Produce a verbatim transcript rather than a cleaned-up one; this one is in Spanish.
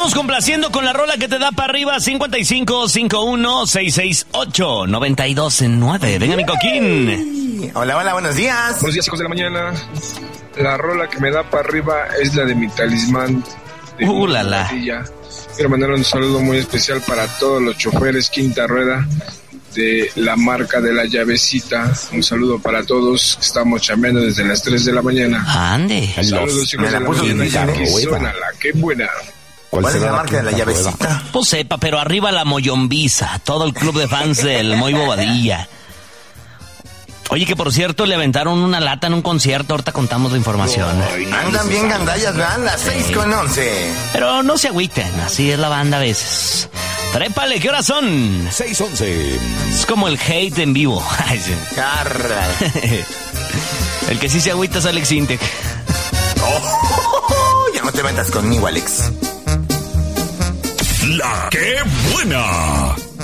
estamos complaciendo con la rola que te da para arriba. Cincuenta y cinco, cincuenta y uno, sesenta y ocho, noventa y dos nueve. Venga, mi Coquín. Hola, hola, buenos días. Buenos días, hijos de la mañana. La rola que me da para arriba es la de mi talismán. De Uh, la, la. Quiero mandar un saludo muy especial para todos los choferes quinta rueda de la marca de la llavecita. Un saludo para todos. Estamos chambeando desde las tres de la mañana. Ande. Saludos, hijos de la mañana. Suénala, qué buena. ¿Cuál, ¿Cuál es la marca de la llavecita? Pues sepa, pero arriba la Moyombiza. Todo el club de fans del Moy Bobadilla. Oye, que por cierto, le aventaron una lata en un concierto. Ahorita contamos la información. Ay, no Andan bien gandallas, ¿verdad? Las seis con once. Pero no se agüiten, así es la banda a veces. Trépale, ¿qué horas son? seis once. Es como el hate en vivo. Carra. El que sí se agüita es Alex Intec. Oh, ya no te metas conmigo, Alex. La que buena.